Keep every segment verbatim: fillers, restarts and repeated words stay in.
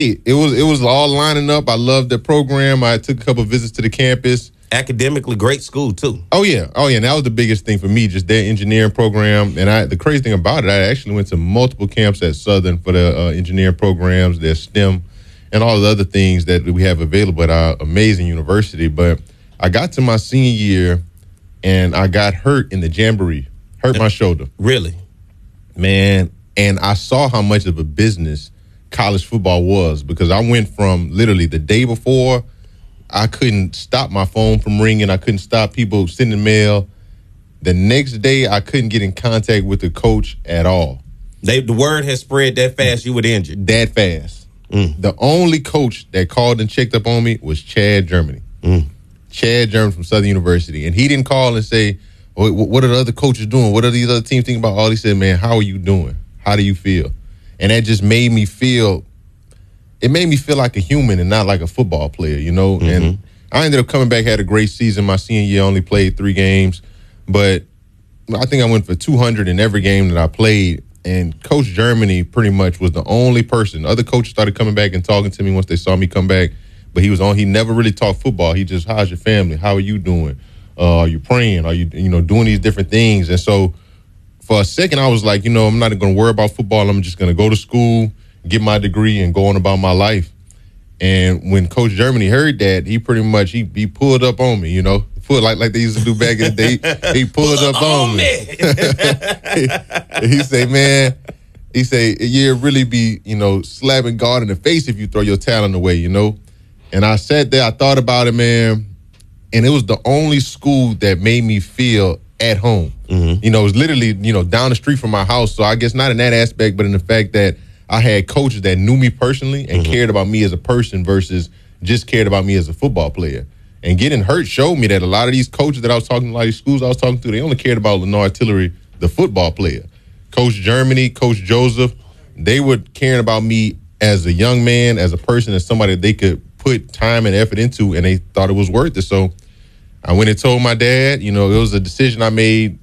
It, it was it was all lining up. I loved the program. I took a couple of visits to the campus. Academically great school too. Oh yeah, oh yeah. And that was the biggest thing for me, just their engineering program. And I, the crazy thing about it, I actually went to multiple camps at Southern for the uh, engineering programs, their STEM, and all the other things that we have available at our amazing university. But I got to my senior year, and I got hurt in the jamboree, hurt my shoulder. Really, man. And I saw how much of a business college football was, because I went from literally the day before. I couldn't stop my phone from ringing. I couldn't stop people sending mail. The next day, I couldn't get in contact with the coach at all. They, the word has spread that fast you were injured. That fast. Mm. The only coach that called and checked up on me was Chad Germany. Mm. Chad Germany from Southern University. And he didn't call and say, oh, what are the other coaches doing? What are these other teams thinking about? All he said, man, how are you doing? How do you feel? And that just made me feel... It made me feel like a human and not like a football player, you know? Mm-hmm. And I ended up coming back, had a great season. My senior year, only played three games. But I think I went for two hundred in every game that I played. And Coach Germany pretty much was the only person. Other coaches started coming back and talking to me once they saw me come back. But he was on. He never really talked football. He just, how's your family? How are you doing? Uh, are you praying? Are you, you know, doing these different things? And so for a second, I was like, you know, I'm not going to worry about football. I'm just going to go to school, get my degree, and go on about my life. And when Coach Germany heard that, he pretty much, he, he pulled up on me, you know. Pulled like like they used to do back in the day. He pulled up, up on me. he, he say, man, he say, yeah, really be, you know, slapping God in the face if you throw your talent away, you know. And I sat there, I thought about it, man, and it was the only school that made me feel at home. Mm-hmm. You know, it was literally, you know, down the street from my house. So I guess not in that aspect, but in the fact that I had coaches that knew me personally and mm-hmm. cared about me as a person versus just cared about me as a football player. And getting hurt showed me that a lot of these coaches that I was talking to, a lot of these schools I was talking to, they only cared about Lenoir Tillery, the football player. Coach Germany, Coach Joseph, they were caring about me as a young man, as a person, as somebody that they could put time and effort into, and they thought it was worth it. So I went and told my dad. You know, it was a decision I made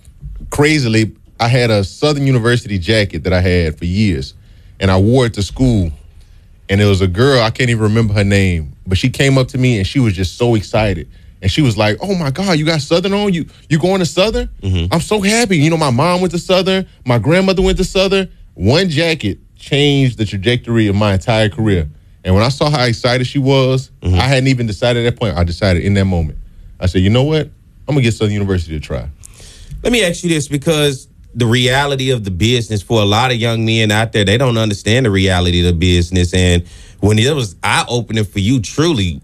crazily. I had a Southern University jacket that I had for years, and I wore it to school. And there was a girl, I can't even remember her name, but she came up to me and she was just so excited. And she was like, oh my God, you got Southern on? You you going to Southern? Mm-hmm. I'm so happy. You know, my mom went to Southern. My grandmother went to Southern. One jacket changed the trajectory of my entire career. And when I saw how excited she was, mm-hmm. I hadn't even decided at that point. I decided in that moment. I said, you know what? I'm going to get Southern University to try. Let me ask you this, because the reality of the business for a lot of young men out there, they don't understand the reality of the business. And when it was eye-opening for you, truly,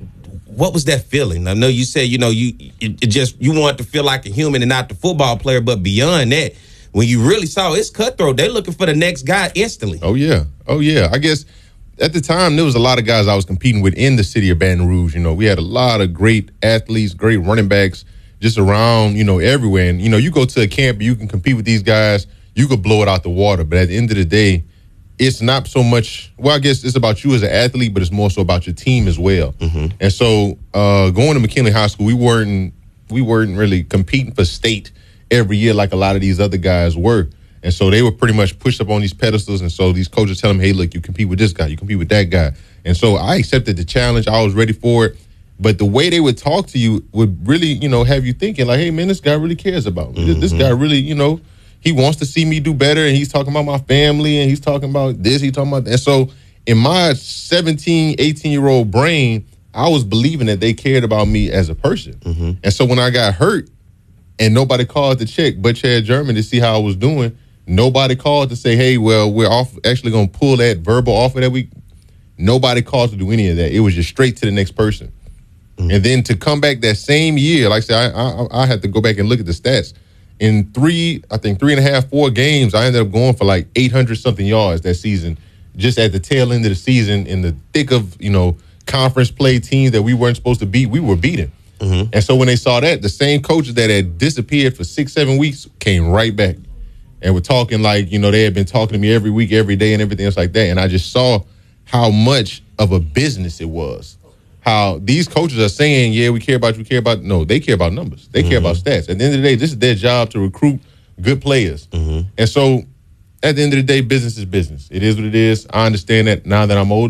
what was that feeling? I know you said, you know, you it, it just you want to feel like a human and not the football player, but beyond that, when you really saw it's cutthroat, they're looking for the next guy instantly. Oh, yeah. Oh, yeah. I guess at the time, there was a lot of guys I was competing with in the city of Baton Rouge. You know, we had a lot of great athletes, great running backs, just around, you know, everywhere. And, you know, you go to a camp, you can compete with these guys, you could blow it out the water. But at the end of the day, it's not so much, well, I guess it's about you as an athlete, but it's more so about your team as well. Mm-hmm. And so uh, going to McKinley High School, we weren't, we weren't really competing for state every year like a lot of these other guys were. And so they were pretty much pushed up on these pedestals. And so these coaches tell them, hey, look, you compete with this guy, you compete with that guy. And so I accepted the challenge. I was ready for it. But the way they would talk to you would really, you know, have you thinking like, hey, man, this guy really cares about me. Mm-hmm. This guy really, you know, he wants to see me do better. And he's talking about my family and he's talking about this, he's talking about that. And so in my seventeen, eighteen-year-old brain, I was believing that they cared about me as a person. Mm-hmm. And so when I got hurt and nobody called to check but Chad German to see how I was doing, nobody called to say, hey, well, we're off, actually going to pull that verbal offer that week. Nobody called to do any of that. It was just straight to the next person. Mm-hmm. And then to come back that same year, like I said, I, I, I had to go back and look at the stats. In three, I think three and a half, four games, I ended up going for like eight hundred something yards that season, just at the tail end of the season, in the thick of, you know, conference play teams that we weren't supposed to beat, we were beating. Mm-hmm. And so when they saw that, the same coaches that had disappeared for six, seven weeks came right back. And we're talking like, you know, they had been talking to me every week, every day, and everything else like that. And I just saw how much of a business it was. How these coaches are saying, yeah, we care about you, we care about, no, they care about numbers. They mm-hmm. care about stats. At the end of the day, this is their job to recruit good players. Mm-hmm. And so at the end of the day, business is business. It is what it is. I understand that now that I'm older.